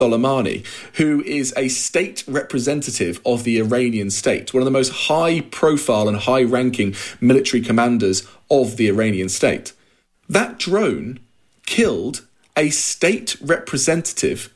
Soleimani, who is a state representative of the Iranian state, one of the most high-profile and high-ranking military commanders of the Iranian state. That drone killed a state representative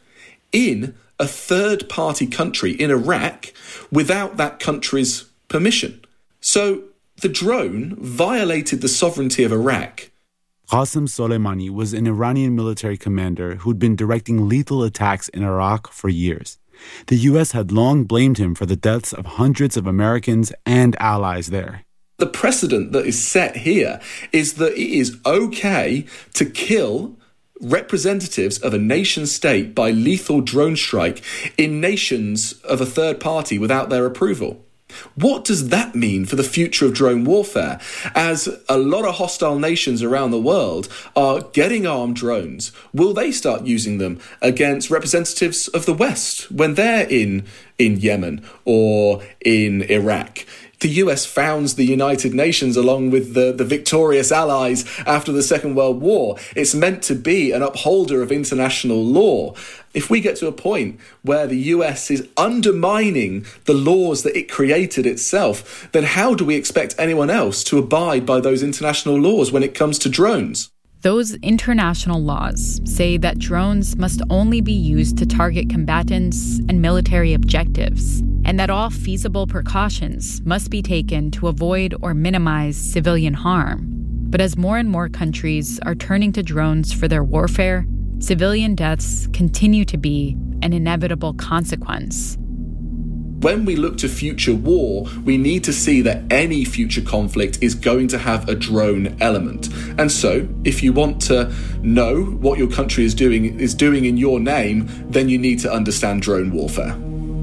in a third-party country, in Iraq, without that country's permission. So the drone violated the sovereignty of Iraq. Qasem Soleimani was an Iranian military commander who'd been directing lethal attacks in Iraq for years. The U.S. had long blamed him for the deaths of hundreds of Americans and allies there. The precedent that is set here is that it is okay to kill representatives of a nation state by lethal drone strike in nations of a third party without their approval. What does that mean for the future of drone warfare, as a lot of hostile nations around the world are getting armed drones? Will they start using them against representatives of the West when they're in Yemen or in Iraq? The US founds the United Nations along with the victorious allies after the Second World War. It's meant to be an upholder of international law. If we get to a point where the US is undermining the laws that it created itself, then how do we expect anyone else to abide by those international laws when it comes to drones? Those international laws say that drones must only be used to target combatants and military objectives, and that all feasible precautions must be taken to avoid or minimize civilian harm. But as more and more countries are turning to drones for their warfare, civilian deaths continue to be an inevitable consequence. When we look to future war, we need to see that any future conflict is going to have a drone element. And so, if you want to know what your country is doing in your name, then you need to understand drone warfare.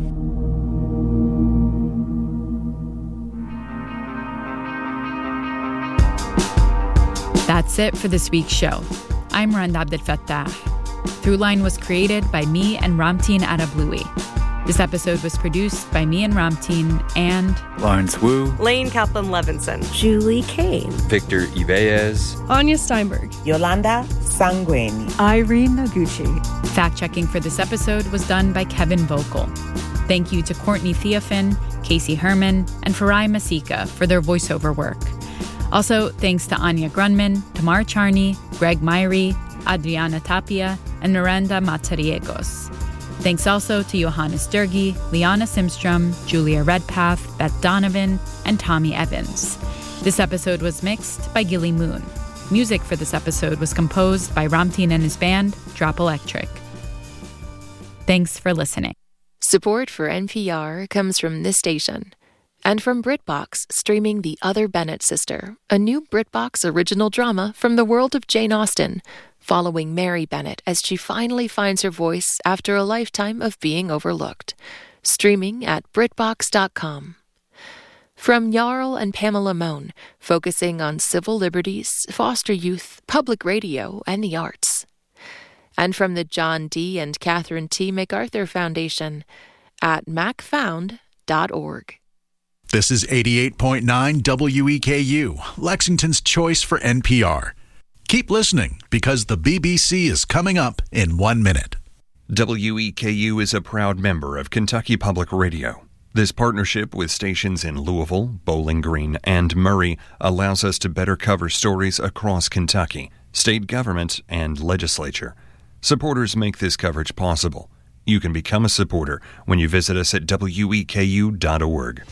That's it for this week's show. I'm Rand Abdel Fattah. Throughline was created by me and Ramteen Arablouei. This episode was produced by me and Ramteen and Lawrence Wu, Lane Kaplan-Levinson, Julie Kane, Victor Ibeez, Anya Steinberg, Yolanda Sangweni, Irene Noguchi. Fact-checking for this episode was done by Kevin Vogel. Thank you to Courtney Theophin, Casey Herman, and Farai Masika for their voiceover work. Also, thanks to Anya Grunman, Tamar Charney, Greg Myrie, Adriana Tapia, and Miranda Mazariegos. Thanks also to Johannes Dergi, Liana Simstrom, Julia Redpath, Beth Donovan, and Tommy Evans. This episode was mixed by Gilly Moon. Music for this episode was composed by Ramteen and his band, Drop Electric. Thanks for listening. Support for NPR comes from this station and from BritBox, streaming The Other Bennett Sister, a new BritBox original drama from the world of Jane Austen, following Mary Bennett as she finally finds her voice after a lifetime of being overlooked. Streaming at BritBox.com. From Jarl and Pamela Mohn, focusing on civil liberties, foster youth, public radio, and the arts. And from the John D. and Catherine T. MacArthur Foundation at macfound.org. This is 88.9 WEKU, Lexington's choice for NPR. Keep listening, because the BBC is coming up in 1 minute. WEKU is a proud member of Kentucky Public Radio. This partnership with stations in Louisville, Bowling Green, and Murray allows us to better cover stories across Kentucky, state government, and legislature. Supporters make this coverage possible. You can become a supporter when you visit us at weku.org.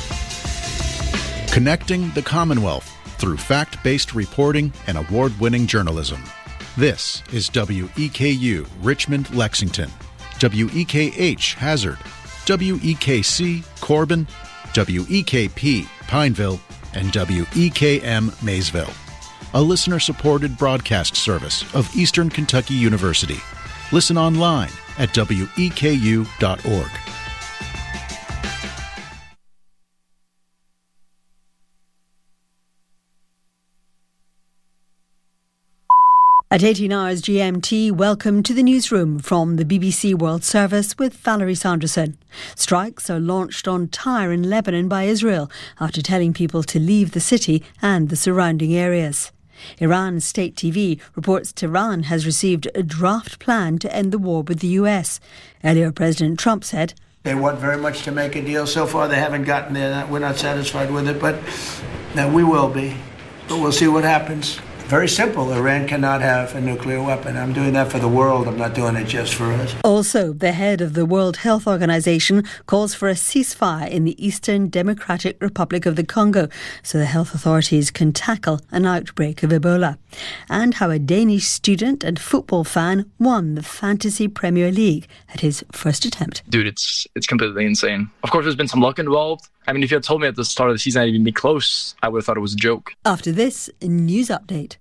Connecting the Commonwealth through fact-based reporting and award-winning journalism. This is WEKU Richmond, Lexington, WEKH Hazard, WEKC Corbin, WEKP Pineville, and WEKM Maysville, a listener-supported broadcast service of Eastern Kentucky University. Listen online at weku.org. At 18 hours GMT, welcome to the newsroom from the BBC World Service with Valerie Sanderson. Strikes are launched on Tyre in Lebanon by Israel after telling people to leave the city and the surrounding areas. Iran state TV reports Tehran has received a draft plan to end the war with the US. Earlier, President Trump said, "They want very much to make a deal. So far, they haven't gotten there. We're not satisfied with it, but we will be. But we'll see what happens." Very simple. Iran cannot have a nuclear weapon. I'm doing that for the world. I'm not doing it just for us. Also, the head of the World Health Organization calls for a ceasefire in the Eastern Democratic Republic of the Congo so the health authorities can tackle an outbreak of Ebola. And how a Danish student and football fan won the Fantasy Premier League at his first attempt. Dude, it's completely insane. Of course, there's been some luck involved. I mean, if you had told me at the start of the season I'd even be close, I would have thought it was a joke. After this, a news update.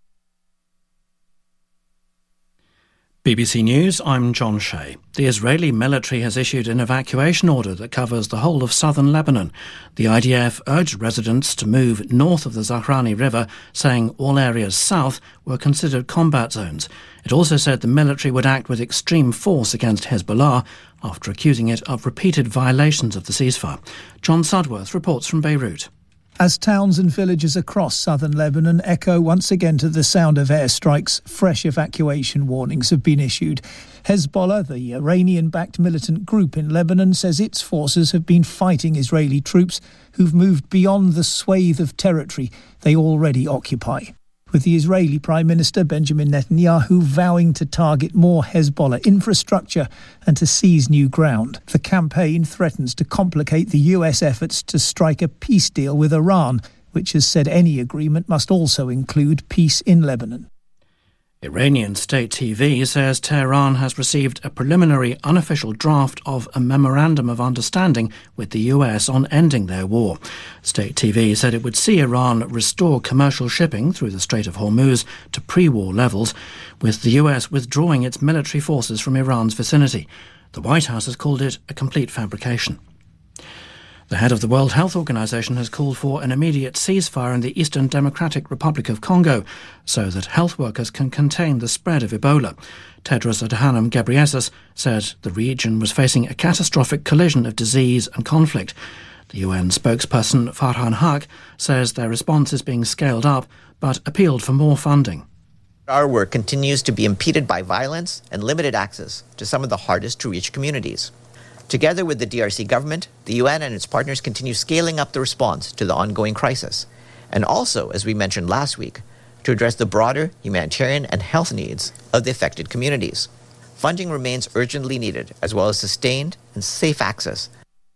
BBC News, I'm John Shea. The Israeli military has issued an evacuation order that covers the whole of southern Lebanon. The IDF urged residents to move north of the Zahrani River, saying all areas south were considered combat zones. It also said the military would act with extreme force against Hezbollah after accusing it of repeated violations of the ceasefire. John Sudworth reports from Beirut. As towns and villages across southern Lebanon echo once again to the sound of airstrikes, fresh evacuation warnings have been issued. Hezbollah, the Iranian-backed militant group in Lebanon, says its forces have been fighting Israeli troops who've moved beyond the swathe of territory they already occupy, with the Israeli Prime Minister Benjamin Netanyahu vowing to target more Hezbollah infrastructure and to seize new ground. The campaign threatens to complicate the US efforts to strike a peace deal with Iran, which has said any agreement must also include peace in Lebanon. Iranian state TV says Tehran has received a preliminary unofficial draft of a memorandum of understanding with the US on ending their war. State TV said it would see Iran restore commercial shipping through the Strait of Hormuz to pre-war levels, with the US withdrawing its military forces from Iran's vicinity. The White House has called it a complete fabrication. The head of the World Health Organization has called for an immediate ceasefire in the Eastern Democratic Republic of Congo so that health workers can contain the spread of Ebola. Tedros Adhanom Ghebreyesus said the region was facing a catastrophic collision of disease and conflict. The UN spokesperson Farhan Haq says their response is being scaled up but appealed for more funding. Our work continues to be impeded by violence and limited access to some of the hardest to reach communities. Together with the DRC government, the UN and its partners continue scaling up the response to the ongoing crisis, and also, as we mentioned last week, to address the broader humanitarian and health needs of the affected communities. Funding remains urgently needed, as well as sustained and safe access.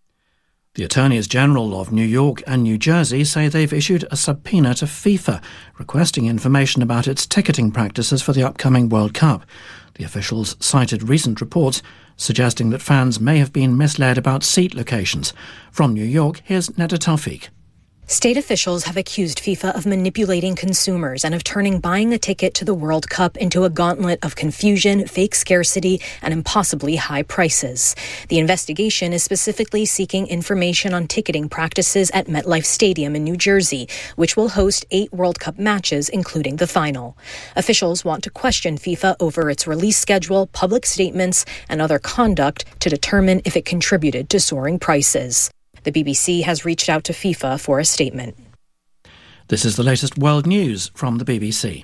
The Attorneys General of New York and New Jersey say they've issued a subpoena to FIFA, requesting information about its ticketing practices for the upcoming World Cup. The officials cited recent reports suggesting that fans may have been misled about seat locations. From New York, here's Neda Tawfiq. State officials have accused FIFA of manipulating consumers and of turning buying a ticket to the World Cup into a gauntlet of confusion, fake scarcity, and impossibly high prices. The investigation is specifically seeking information on ticketing practices at MetLife Stadium in New Jersey, which will host 8 World Cup matches, including the final. Officials want to question FIFA over its release schedule, public statements, and other conduct to determine if it contributed to soaring prices. The BBC has reached out to FIFA for a statement. This is the latest world news from the BBC.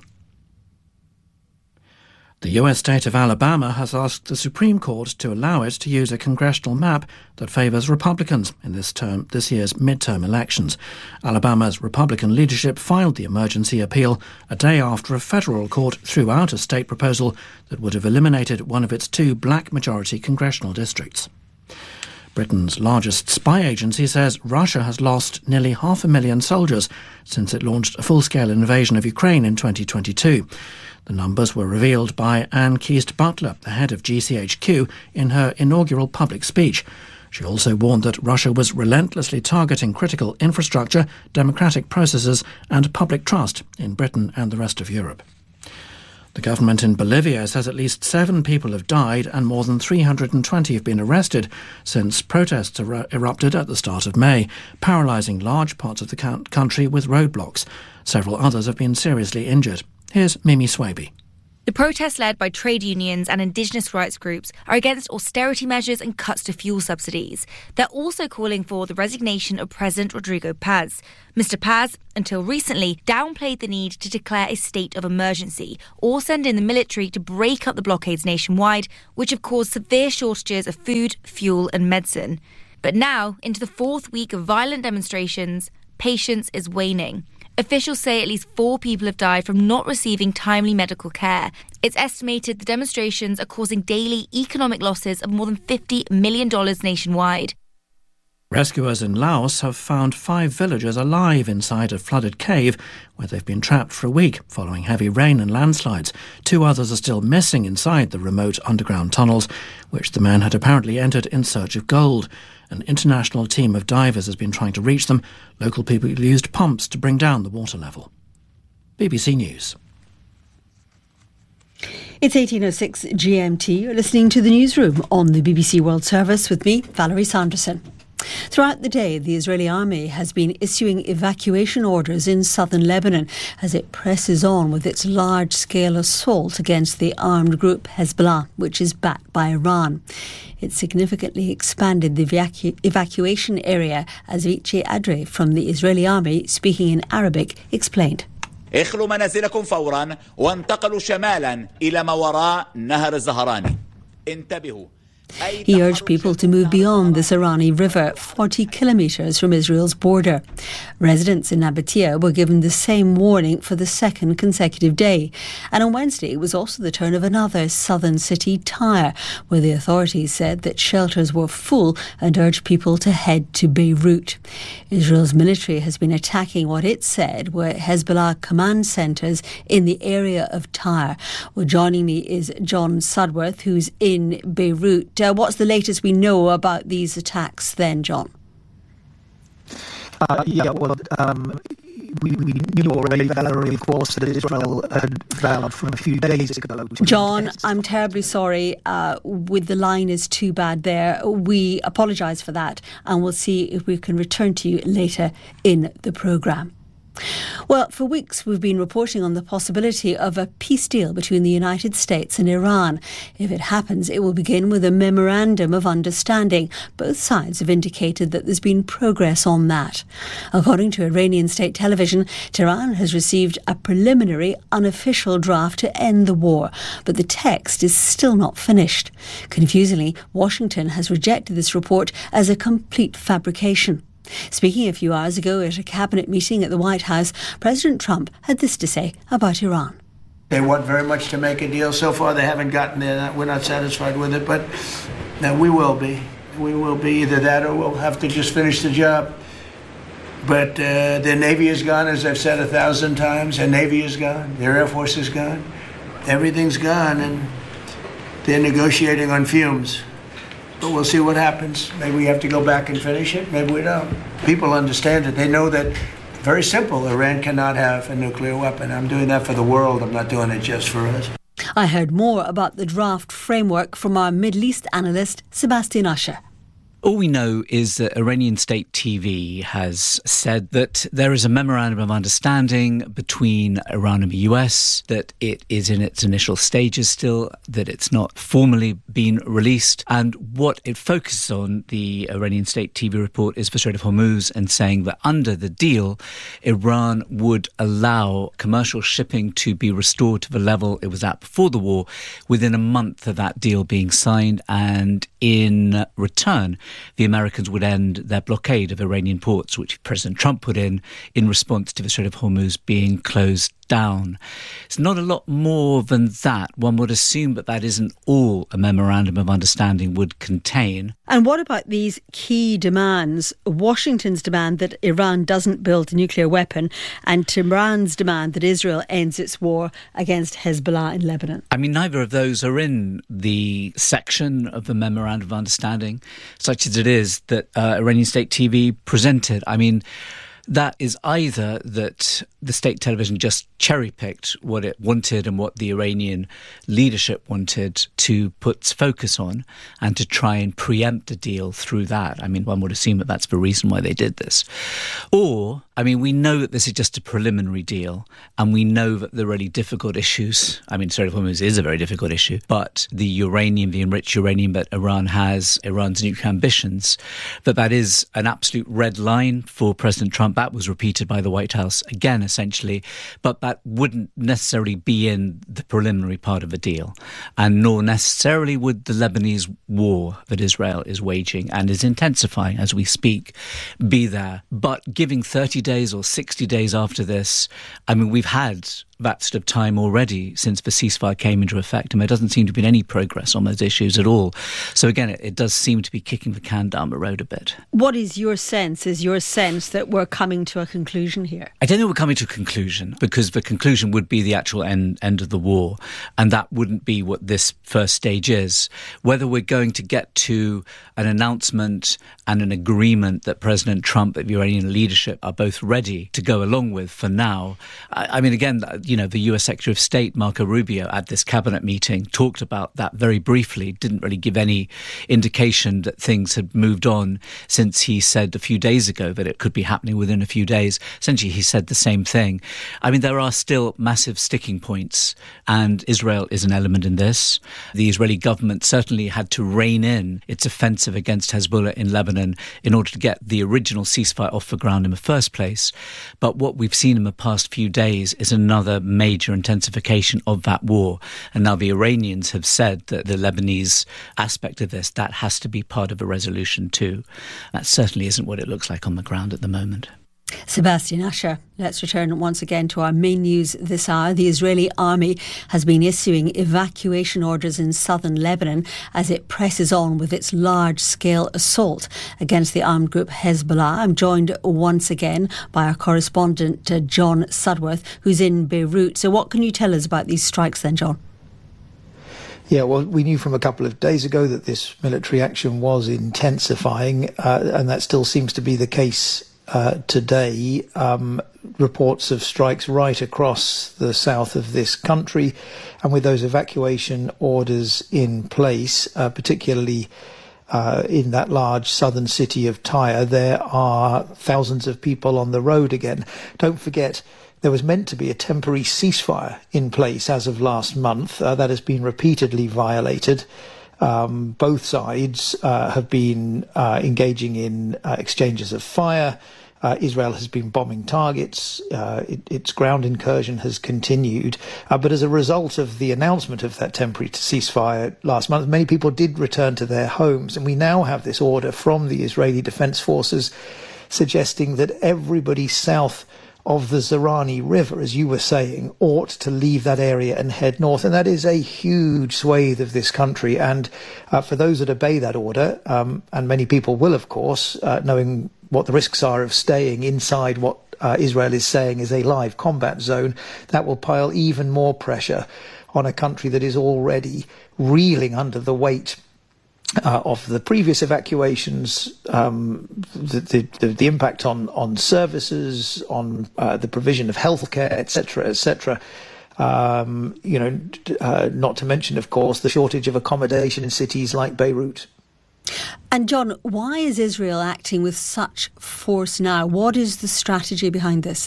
The US state of Alabama has asked the Supreme Court to allow it to use a congressional map that favours Republicans in this year's midterm elections. Alabama's Republican leadership filed the emergency appeal a day after a federal court threw out a state proposal that would have eliminated one of its 2 black-majority congressional districts. Britain's largest spy agency says Russia has lost nearly 500,000 soldiers since it launched a full-scale invasion of Ukraine in 2022. The numbers were revealed by Anne Keast-Butler, the head of GCHQ, in her inaugural public speech. She also warned that Russia was relentlessly targeting critical infrastructure, democratic processes and public trust in Britain and the rest of Europe. The government in Bolivia says at least 7 people have died and more than 320 have been arrested since protests erupted at the start of May, paralysing large parts of the country with roadblocks. Several others have been seriously injured. Here's Mimi Swaby. The protests, led by trade unions and indigenous rights groups, are against austerity measures and cuts to fuel subsidies. They're also calling for the resignation of President Rodrigo Paz. Mr. Paz, until recently, downplayed the need to declare a state of emergency or send in the military to break up the blockades nationwide, which have caused severe shortages of food, fuel and medicine. But now, into the fourth week of violent demonstrations, patience is waning. Officials say at least 4 people have died from not receiving timely medical care. It's estimated the demonstrations are causing daily economic losses of more than $50 million nationwide. Rescuers in Laos have found 5 villagers alive inside a flooded cave where they've been trapped for a week following heavy rain and landslides. 2 others are still missing inside the remote underground tunnels, which the men had apparently entered in search of gold. An international team of divers has been trying to reach them. Local people used pumps to bring down the water level. BBC News. It's 18:06 GMT. You're listening to the newsroom on the BBC World Service with me, Valerie Sanderson. Throughout the day, the Israeli army has been issuing evacuation orders in southern Lebanon as it presses on with its large-scale assault against the armed group Hezbollah, which is backed by Iran. It significantly expanded the evacuation area, as Vici Adre from the Israeli army, speaking in Arabic, explained. اخلوا منازلكم فورا وانتقلوا شمالا إلى ما وراء نهر الزهراني. انتبهوا. He urged people to move beyond the Sarani River, 40 kilometres from Israel's border. Residents in Nabatea were given the same warning for the second consecutive day. And on Wednesday, it was also the turn of another southern city, Tyre, where the authorities said that shelters were full and urged people to head to Beirut. Israel's military has been attacking what it said were Hezbollah command centres in the area of Tyre. Well, joining me is John Sudworth, who's in Beirut. What's the latest we know about these attacks then, John? We knew already, Valerie, of course, that Israel had vowed from a few days ago. John, I'm terribly sorry. With the line is too bad there. We apologise for that, and we'll see if we can return to you later in the programme. Well, for weeks we've been reporting on the possibility of a peace deal between the United States and Iran. If it happens, it will begin with a memorandum of understanding. Both sides have indicated that there's been progress on that. According to Iranian state television, Tehran has received a preliminary unofficial draft to end the war, but the text is still not finished. Confusingly, Washington has rejected this report as a complete fabrication. Speaking a few hours ago at a cabinet meeting at the White House, President Trump had this to say about Iran. They want very much to make a deal. So far, they haven't gotten there. We're not satisfied with it, but we will be. We will be either that or we'll have to just finish the job. But their Navy is gone, as I've said 1,000 times. Their Navy is gone. Their Air Force is gone. Everything's gone, and they're negotiating on fumes. But we'll see what happens. Maybe we have to go back and finish it. Maybe we don't. People understand it. They know that, very simple, Iran cannot have a nuclear weapon. I'm doing that for the world. I'm not doing it just for us. I heard more about the draft framework from our Middle East analyst, Sebastian Usher. All we know is that Iranian state TV has said that there is a memorandum of understanding between Iran and the US, that it is in its initial stages still, that it's not formally been released. And what it focuses on, the Iranian state TV report, is the Strait of Hormuz, and saying that under the deal, Iran would allow commercial shipping to be restored to the level it was at before the war within a month of that deal being signed, and in return, the Americans would end their blockade of Iranian ports, which President Trump put in response to the Strait of Hormuz being closed down. It's not a lot more than that. One would assume that that isn't all a memorandum of understanding would contain. And what about these key demands? Washington's demand that Iran doesn't build a nuclear weapon, and Tehran's demand that Israel ends its war against Hezbollah in Lebanon. I mean, neither of those are in the section of the memorandum of understanding, such as it is that Iranian state TV presented. I mean, that is either that the state television just cherry-picked what it wanted and what the Iranian leadership wanted to put focus on and to try and preempt a deal through that. I mean, one would assume that that's the reason why they did this. Or, I mean, we know that this is just a preliminary deal, and we know that the really difficult issues, I mean, Strait of Hormuz is a very difficult issue, but the uranium, the enriched uranium that Iran has, Iran's nuclear ambitions, that is an absolute red line for President Trump. That was repeated by the White House again, essentially, but that wouldn't necessarily be in the preliminary part of a deal, and nor necessarily would the Lebanese war that Israel is waging and is intensifying as we speak be there. But giving 30 days or 60 days after this, I mean, we've had that sort of time already since the ceasefire came into effect, and there doesn't seem to be any progress on those issues at all. So again, it does seem to be kicking the can down the road a bit. What is your sense? Is your sense that we're coming to a conclusion here? I don't think we're coming to a conclusion, because the conclusion would be the actual end of the war, and that wouldn't be what this first stage is. Whether we're going to get to an announcement and an agreement that President Trump and the Iranian leadership are both ready to go along with for now, I mean, again, you know, the US Secretary of State, Marco Rubio, at this cabinet meeting talked about that very briefly, didn't really give any indication that things had moved on since he said a few days ago that it could be happening within a few days. Essentially, he said the same thing. I mean, there are still massive sticking points, and Israel is an element in this. The Israeli government certainly had to rein in its offensive against Hezbollah in Lebanon in order to get the original ceasefire off the ground in the first place. But what we've seen in the past few days is another major intensification of that war. And now the Iranians have said that the Lebanese aspect of this, that has to be part of a resolution too. That certainly isn't what it looks like on the ground at the moment. Sebastian Asher, let's return once again to our main news this hour. The Israeli army has been issuing evacuation orders in southern Lebanon as it presses on with its large-scale assault against the armed group Hezbollah. I'm joined once again by our correspondent John Sudworth, who's in Beirut. So what can you tell us about these strikes then, John? Yeah, well, we knew from a couple of days ago that this military action was intensifying, and that still seems to be the case today. Reports of strikes right across the south of this country, and with those evacuation orders in place, particularly in that large southern city of Tyre, there are thousands of people on the road again. Don't forget, there was meant to be a temporary ceasefire in place as of last month. That has been repeatedly violated. Both sides have been engaging in exchanges of fire. Israel has been bombing targets. Its ground incursion has continued. But as a result of the announcement of that temporary ceasefire last month, many people did return to their homes. And we now have this order from the Israeli Defense Forces suggesting that everybody south of the Zerani River, as you were saying, ought to leave that area and head north. And that is a huge swathe of this country. And for those that obey that order, and many people will, of course, knowing what the risks are of staying inside what Israel is saying is a live combat zone, that will pile even more pressure on a country that is already reeling under the weight of the previous evacuations, the impact on services, on the provision of healthcare, etc., etc. Not to mention, of course, the shortage of accommodation in cities like Beirut. And John, why is Israel acting with such force now? What is the strategy behind this?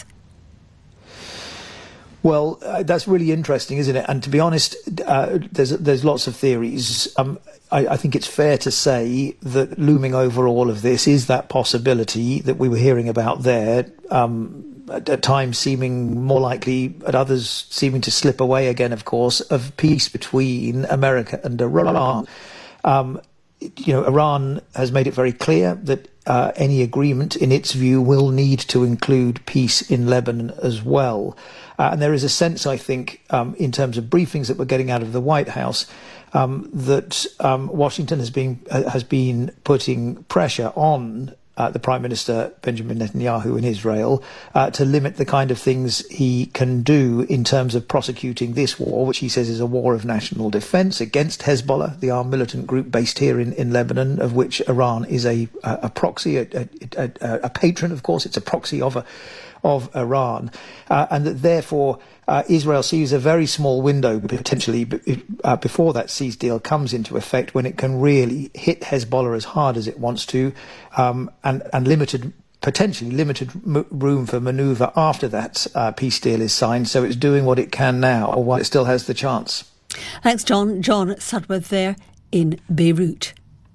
Well, that's really interesting, isn't it? And to be honest, there's lots of theories. I think it's fair to say that looming over all of this is that possibility that we were hearing about there, at times seeming more likely, at others seeming to slip away again, of course, of peace between America and Iran. Iran has made it very clear that any agreement, in its view, will need to include peace in Lebanon as well. And there is a sense, I think, in terms of briefings that we're getting out of the White House, that Washington has been putting pressure on the Prime Minister Benjamin Netanyahu in Israel to limit the kind of things he can do in terms of prosecuting this war, which he says is a war of national defense against Hezbollah, the armed militant group based here in Lebanon, of which Iran is a proxy, a patron, of course. It's a proxy of Iran, and that therefore Israel sees a very small window potentially before that cease deal comes into effect, when it can really hit Hezbollah as hard as it wants to, and potentially limited room for manoeuvre after that peace deal is signed. So it's doing what it can now while it still has the chance. Thanks, John. John Sutworth there in Beirut.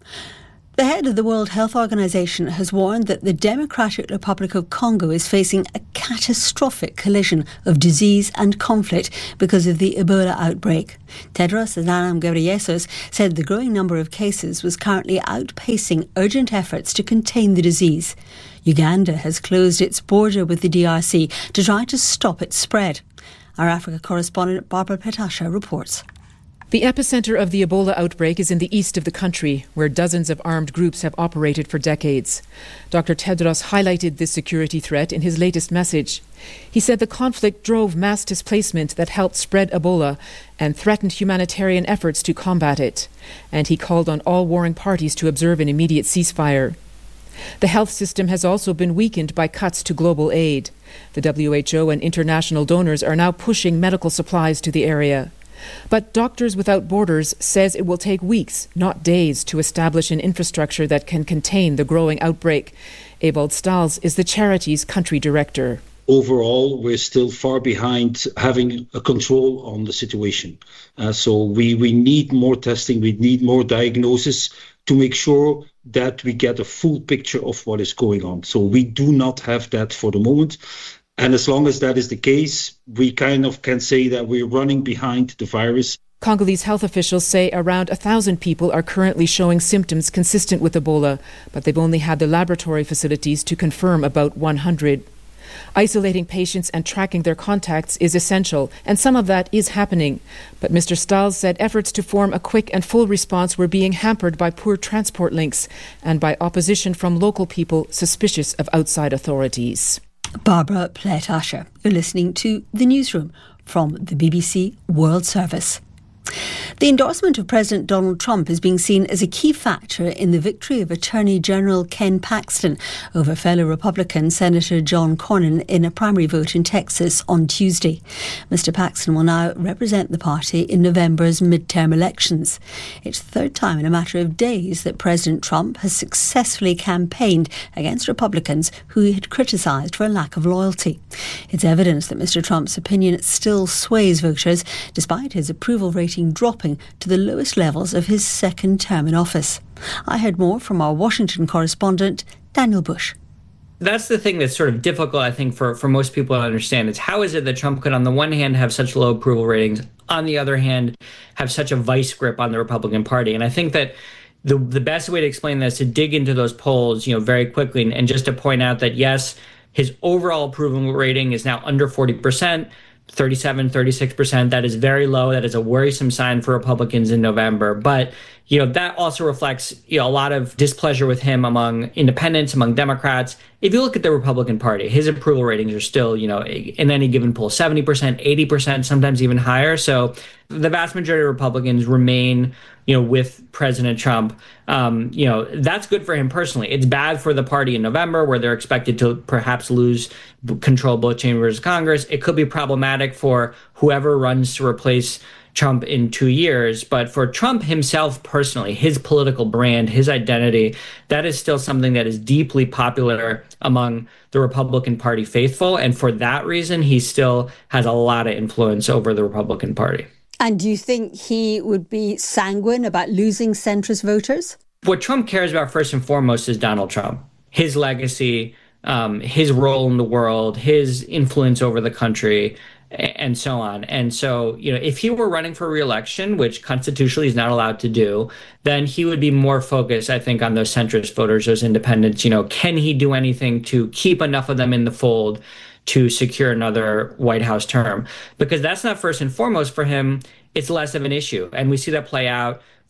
The head of the World Health Organization has warned that the Democratic Republic of Congo is facing a catastrophic collision of disease and conflict because of the Ebola outbreak. Tedros Adhanom Ghebreyesus said the growing number of cases was currently outpacing urgent efforts to contain the disease. Uganda has closed its border with the DRC to try to stop its spread. Our Africa correspondent Barbara Petasha reports. The epicenter of the Ebola outbreak is in the east of the country, where dozens of armed groups have operated for decades. Dr. Tedros highlighted this security threat in his latest message. He said the conflict drove mass displacement that helped spread Ebola and threatened humanitarian efforts to combat it. And he called on all warring parties to observe an immediate ceasefire. The health system has also been weakened by cuts to global aid. The WHO and international donors are now pushing medical supplies to the area. But Doctors Without Borders says it will take weeks, not days, to establish an infrastructure that can contain the growing outbreak. Ewald Stahls is the charity's country director. Overall, we're still far behind having a control on the situation. So we need more testing, we need more diagnosis to make sure that we get a full picture of what is going on. So we do not have that for the moment. And as long as that is the case, we kind of can say that we're running behind the virus. Congolese health officials say around 1,000 people are currently showing symptoms consistent with Ebola, but they've only had the laboratory facilities to confirm about 100. Isolating patients and tracking their contacts is essential, and some of that is happening. But Mr. Stahls said efforts to form a quick and full response were being hampered by poor transport links and by opposition from local people suspicious of outside authorities. Barbara Plett-Asher. You're listening to The Newsroom from the BBC World Service. The endorsement of President Donald Trump is being seen as a key factor in the victory of Attorney General Ken Paxton over fellow Republican Senator John Cornyn in a primary vote in Texas on Tuesday. Mr. Paxton will now represent the party in November's midterm elections. It's the third time in a matter of days that President Trump has successfully campaigned against Republicans who he had criticised for a lack of loyalty. It's evidence that Mr. Trump's opinion still sways voters, despite his approval rating dropping to the lowest levels of his second term in office. I heard more from our Washington correspondent, Daniel Bush. That's the thing that's sort of difficult, I think, for most people to understand. It's how is it that Trump could, on the one hand, have such low approval ratings, on the other hand, have such a vice grip on the Republican Party? And I think that the best way to explain this is to dig into those polls, very quickly, and just to point out that, yes, his overall approval rating is now under 40%. 37, 36%. That is very low. That is a worrisome sign for Republicans in November. But, that also reflects, a lot of displeasure with him among independents, among Democrats. If you look at the Republican Party, his approval ratings are still, in any given poll, 70%, 80%, sometimes even higher. So the vast majority of Republicans remain, with President Trump. That's good for him personally. It's bad for the party in November, where they're expected to perhaps lose control of both chambers of Congress. It could be problematic for whoever runs to replace Trump in 2 years. But for Trump himself personally, his political brand, his identity, that is still something that is deeply popular among the Republican Party faithful. And for that reason, he still has a lot of influence over the Republican Party. And do you think he would be sanguine about losing centrist voters? What Trump cares about first and foremost is Donald Trump, his legacy, his role in the world, his influence over the country, and so on. And so, if he were running for re-election, which constitutionally he's not allowed to do, then he would be more focused, I think, on those centrist voters, those independents. Can he do anything to keep enough of them in the fold to secure another White House term? Because that's not first and foremost for him. It's less of an issue. And we see that play out,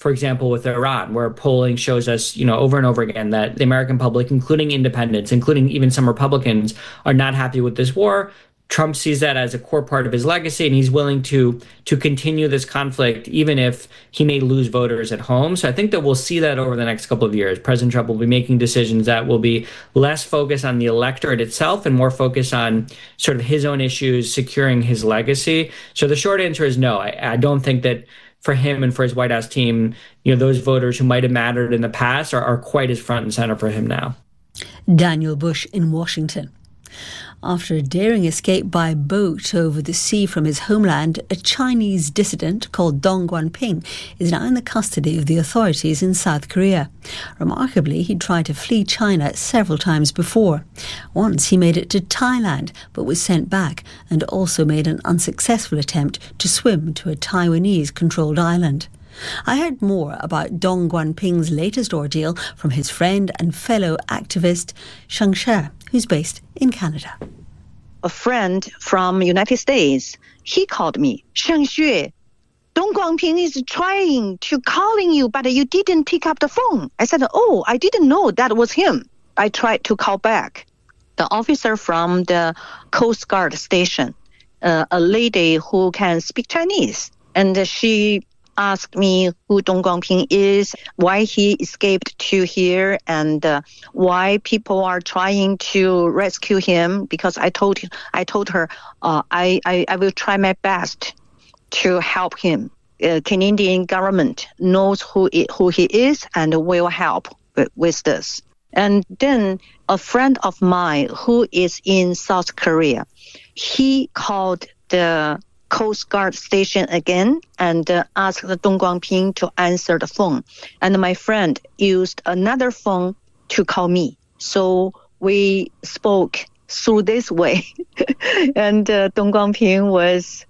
for example, with Iran, where polling shows us, over and over again that the American public, including independents, including even some Republicans, are not happy with this war. Trump sees that as a core part of his legacy, and he's willing to continue this conflict, even if he may lose voters at home. So I think that we'll see that over the next couple of years. President Trump will be making decisions that will be less focused on the electorate itself and more focused on sort of his own issues, securing his legacy. So the short answer is no. I don't think that for him and for his White House team, those voters who might have mattered in the past are quite as front and center for him now. Daniel Bush in Washington. After a daring escape by boat over the sea from his homeland, a Chinese dissident called Dong Guanping is now in the custody of the authorities in South Korea. Remarkably, he tried to flee China several times before. Once he made it to Thailand, but was sent back, and also made an unsuccessful attempt to swim to a Taiwanese-controlled island. I heard more about Dong Guanping's latest ordeal from his friend and fellow activist Sheng She, who's based in Canada. A friend from United States, he called me, Sheng She, Dong Guanping is trying to calling you, but you didn't pick up the phone. I said, oh, I didn't know that was him. I tried to call back. The officer from the Coast Guard station, a lady who can speak Chinese, and she asked me who Dong Guanping is, why he escaped to here, and why people are trying to rescue him. Because I told her I will try my best to help him. Canadian government knows who he is and will help with this. And then a friend of mine who is in South Korea, he called the Coast Guard station again and asked Dong Guanping to answer the phone. And my friend used another phone to call me. So we spoke through this way. And Dong Guanping was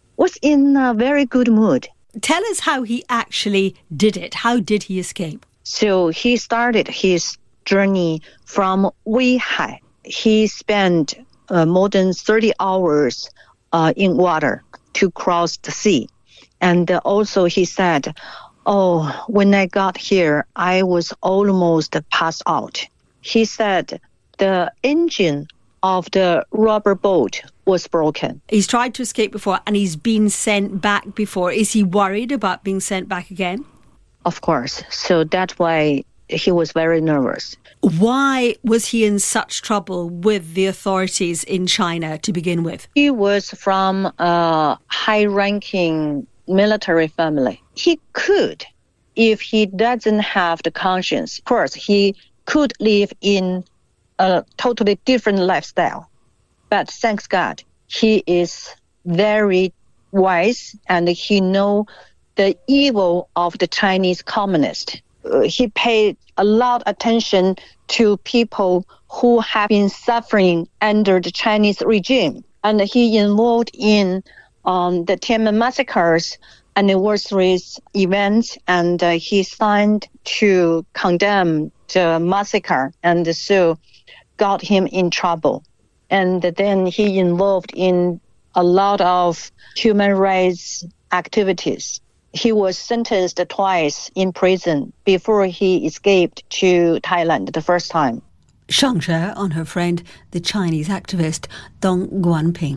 in a very good mood. Tell us how he actually did it. How did he escape? So he started his journey from Weihai. He spent more than 30 hours in water to cross the sea. And also he said, when I got here, I was almost passed out. He said the engine of the rubber boat was broken. He's tried to escape before and he's been sent back before. Is he worried about being sent back again? Of course. So that's why he was very nervous. Why was he in such trouble with the authorities in China to begin with? He was from a high-ranking military family. He could, if he doesn't have the conscience, of course, he could live in a totally different lifestyle. But thanks God, he is very wise and he knows the evil of the Chinese communists. He paid a lot of attention to people who have been suffering under the Chinese regime. And he involved in the Tiananmen massacres, anniversaries, events, and he signed to condemn the massacre, and so got him in trouble. And then he involved in a lot of human rights activities. He was sentenced twice in prison before he escaped to Thailand the first time. Sheng She on her friend, the Chinese activist Dong Guanping.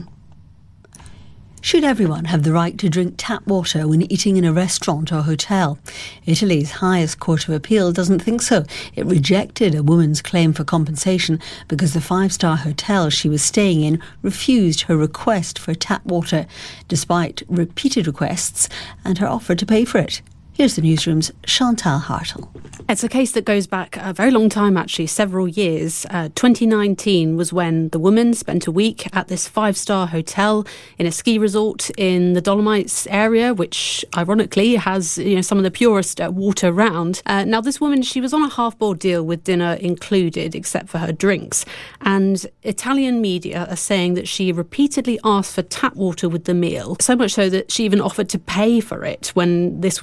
Should everyone have the right to drink tap water when eating in a restaurant or hotel? Italy's highest court of appeal doesn't think so. It rejected a woman's claim for compensation because the five-star hotel she was staying in refused her request for tap water, despite repeated requests and her offer to pay for it. Here's the newsroom's Chantal Hartle. It's a case that goes back a very long time, actually, several years. 2019 was when the woman spent a week at this five-star hotel in a ski resort in the Dolomites area, which ironically has some of the purest water around. Now, this woman, she was on a half-board deal with dinner included, except for her drinks. And Italian media are saying that she repeatedly asked for tap water with the meal, so much so that she even offered to pay for it when this was refused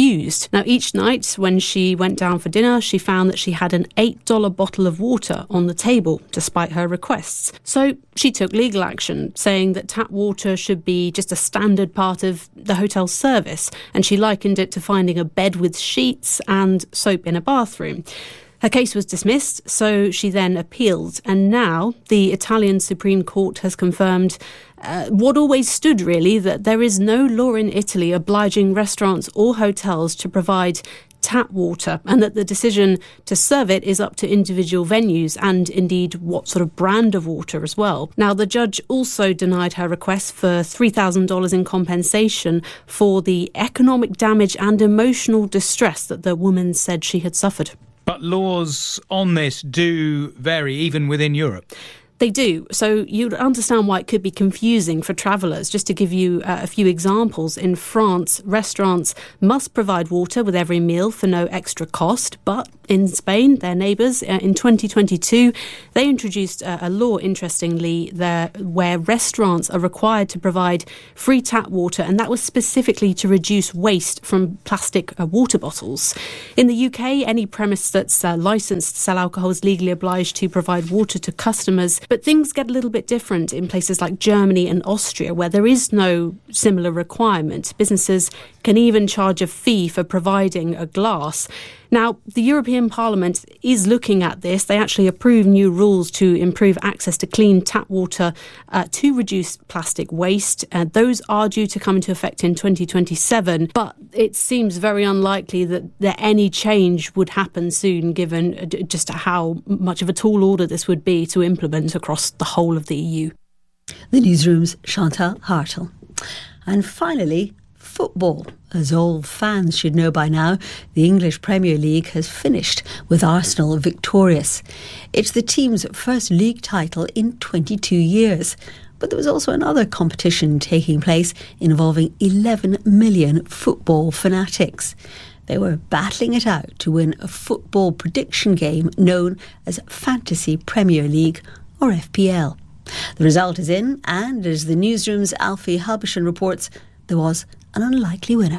confused. Now, each night when she went down for dinner, she found that she had an $8 bottle of water on the table, despite her requests. So she took legal action, saying that tap water should be just a standard part of the hotel service, and she likened it to finding a bed with sheets and soap in a bathroom. Her case was dismissed, so she then appealed, and now the Italian Supreme Court has confirmed what always stood, really, that there is no law in Italy obliging restaurants or hotels to provide tap water, and that the decision to serve it is up to individual venues and indeed what sort of brand of water as well. Now, the judge also denied her request for $3,000 in compensation for the economic damage and emotional distress that the woman said she had suffered. But laws on this do vary, even within Europe. They do. So you'd understand why it could be confusing for travellers. Just to give you a few examples, in France, restaurants must provide water with every meal for no extra cost. But in Spain, their neighbours, in 2022, they introduced a law, interestingly, where restaurants are required to provide free tap water, and that was specifically to reduce waste from plastic water bottles. In the UK, any premise that's licensed to sell alcohol is legally obliged to provide water to customers. But things get a little bit different in places like Germany and Austria, where there is no similar requirement. Businesses can even charge a fee for providing a glass. Now, the European Parliament is looking at this. They actually approved new rules to improve access to clean tap water to reduce plastic waste. Those are due to come into effect in 2027, but it seems very unlikely that any change would happen soon, given just how much of a tall order this would be to implement across the whole of the EU. The newsroom's Chantal Hartel. And finally, football. As all fans should know by now, the English Premier League has finished with Arsenal victorious. It's the team's first league title in 22 years. But there was also another competition taking place involving 11 million football fanatics. They were battling it out to win a football prediction game known as Fantasy Premier League, or FPL. The result is in, and as the newsroom's Alfie Halbersson reports, there was an unlikely winner.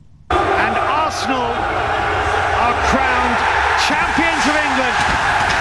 And Arsenal are crowned champions of England.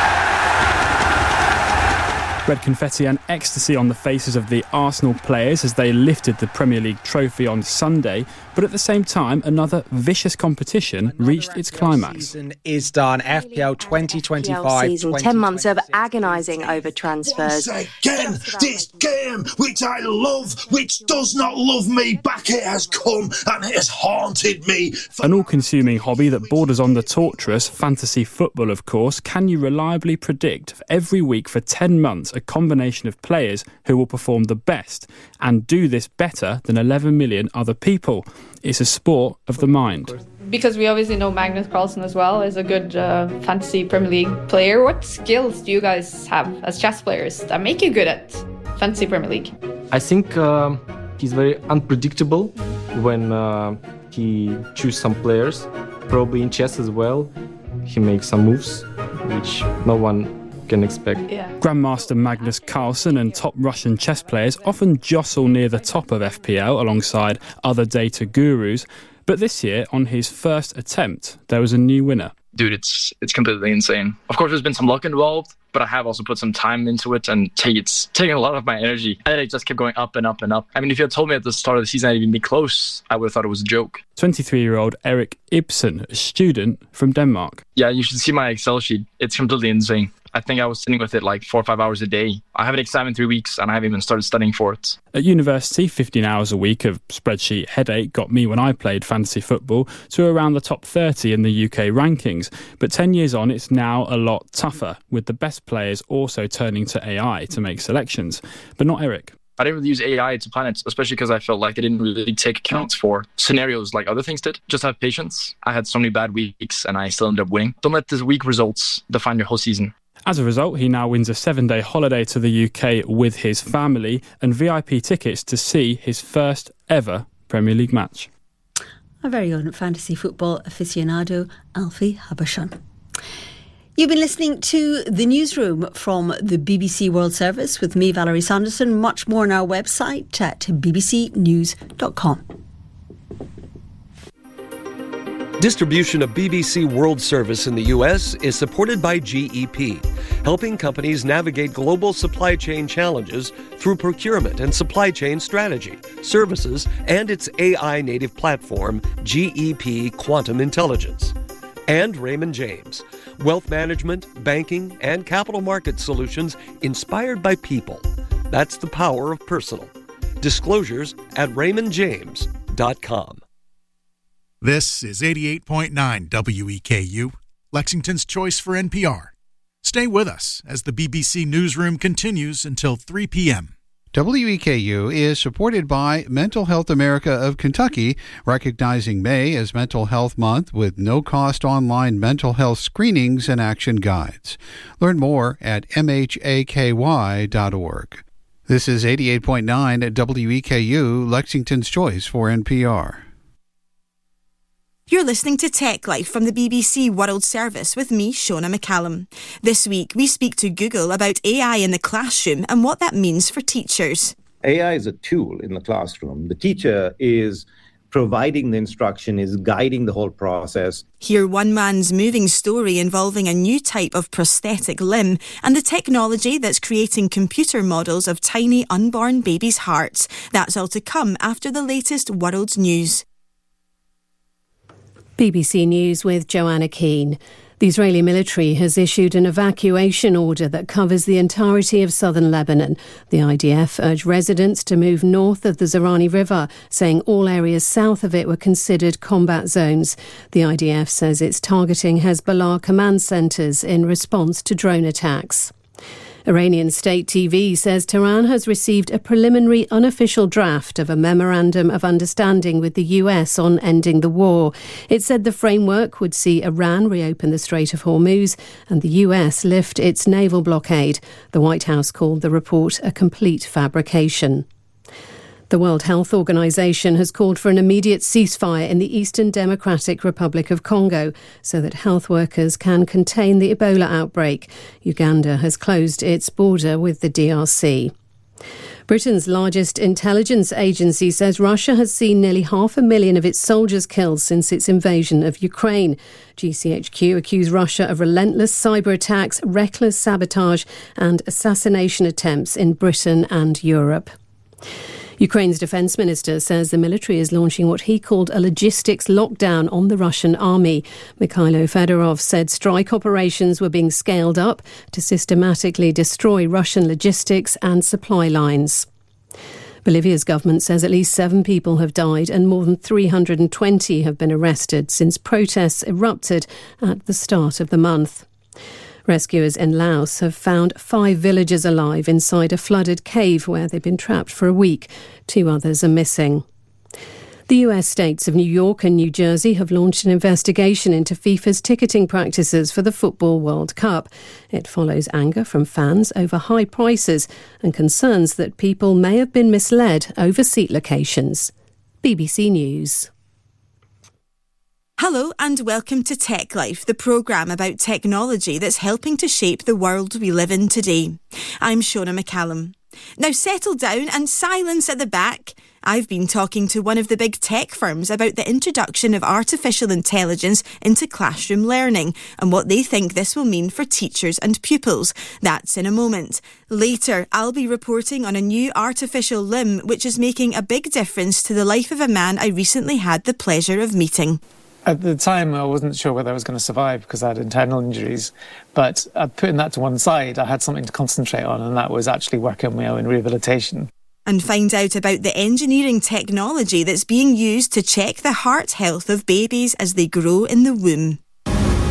Red confetti and ecstasy on the faces of the Arsenal players as they lifted the Premier League trophy on Sunday. But at the same time, another vicious competition reached its climax. Season is done. FPL 2025. Season, 10 months of agonising over transfers. Once again, this game, which I love, which does not love me, back it has come and it has haunted me. An all-consuming hobby that borders on the torturous, fantasy football, of course. Can you reliably predict every week for 10 months a combination of players who will perform the best and do this better than 11 million other people? It's a sport of the mind. Because we obviously know Magnus Carlsen as well as a good fantasy Premier League player. What skills do you guys have as chess players that make you good at fantasy Premier League? I think he's very unpredictable when he chooses some players. Probably in chess as well, he makes some moves which no one can expect. Grandmaster Magnus Carlsen and top Russian chess players often jostle near the top of FPL alongside other data gurus. But this year, on his first attempt, there was a new winner. Dude, it's completely insane. Of course, there's been some luck involved, but I have also put some time into it, and it's taking a lot of my energy. And it just kept going up and up and up. I mean, if you had told me at the start of the season I'd even be close, I would have thought it was a joke. 23-year-old Erik Ibsen, a student from Denmark. Yeah, you should see my Excel sheet. It's completely insane. I think I was sitting with it like 4 or 5 hours a day. I have an exam in 3 weeks and I haven't even started studying for it. At university, 15 hours a week of spreadsheet headache got me when I played fantasy football to around the top 30 in the UK rankings. But 10 years on, it's now a lot tougher, with the best players also turning to AI to make selections. But not Erik. I didn't really use AI to plan it, especially because I felt like it didn't really take account for scenarios like other things did. Just have patience. I had so many bad weeks and I still ended up winning. Don't let the weak results define your whole season. As a result, he now wins a 7-day holiday to the UK with his family and VIP tickets to see his first ever Premier League match. Our very own fantasy football aficionado, Alfie Halbersson. You've been listening to The Newsroom from the BBC World Service with me, Valerie Sanderson. Much more on our website at bbcnews.com. Distribution of BBC World Service in the U.S. is supported by GEP, helping companies navigate global supply chain challenges through procurement and supply chain strategy, services, and its AI-native platform, GEP Quantum Intelligence. And Raymond James, wealth management, banking, and capital market solutions inspired by people. That's the power of personal. Disclosures at raymondjames.com. This is 88.9 WEKU, Lexington's choice for NPR. Stay with us as the BBC Newsroom continues until 3 p.m. WEKU is supported by Mental Health America of Kentucky, recognizing May as Mental Health Month with no-cost online mental health screenings and action guides. Learn more at mhaky.org. This is 88.9 WEKU, Lexington's choice for NPR. You're listening to Tech Life from the BBC World Service with me, Shona McCallum. This week, we speak to Google about AI in the classroom and what that means for teachers. AI is a tool in the classroom. The teacher is providing the instruction, is guiding the whole process. Hear one man's moving story involving a new type of prosthetic limb and the technology that's creating computer models of tiny unborn babies' hearts. That's all to come after the latest world news. BBC News with Joanna Keane. The Israeli military has issued an evacuation order that covers the entirety of southern Lebanon. The IDF urged residents to move north of the Zerani River, saying all areas south of it were considered combat zones. The IDF says it's targeting Hezbollah command centres in response to drone attacks. Iranian state TV says Tehran has received a preliminary unofficial draft of a memorandum of understanding with the US on ending the war. It said the framework would see Iran reopen the Strait of Hormuz and the US lift its naval blockade. The White House called the report a complete fabrication. The World Health Organization has called for an immediate ceasefire in the Eastern Democratic Republic of Congo so that health workers can contain the Ebola outbreak. Uganda has closed its border with the DRC. Britain's largest intelligence agency says Russia has seen nearly 500,000 of its soldiers killed since its invasion of Ukraine. GCHQ accused Russia of relentless cyber attacks, reckless sabotage and assassination attempts in Britain and Europe. Ukraine's defence minister says the military is launching what he called a logistics lockdown on the Russian army. Mikhailo Fedorov said strike operations were being scaled up to systematically destroy Russian logistics and supply lines. Bolivia's government says at least 7 people have died and more than 320 have been arrested since protests erupted at the start of the month. Rescuers in Laos have found 5 villagers alive inside a flooded cave where they've been trapped for a week. 2 others are missing. The US states of New York and New Jersey have launched an investigation into FIFA's ticketing practices for the Football World Cup. It follows anger from fans over high prices and concerns that people may have been misled over seat locations. BBC News. Hello and welcome to Tech Life, the programme about technology that's helping to shape the world we live in today. I'm Shona McCallum. Now settle down and silence at the back. I've been talking to one of the big tech firms about the introduction of artificial intelligence into classroom learning and what they think this will mean for teachers and pupils. That's in a moment. Later, I'll be reporting on a new artificial limb which is making a big difference to the life of a man I recently had the pleasure of meeting. At the time, I wasn't sure whether I was going to survive because I had internal injuries. But putting that to one side, I had something to concentrate on, and that was actually working on my own rehabilitation. And find out about the engineering technology that's being used to check the heart health of babies as they grow in the womb.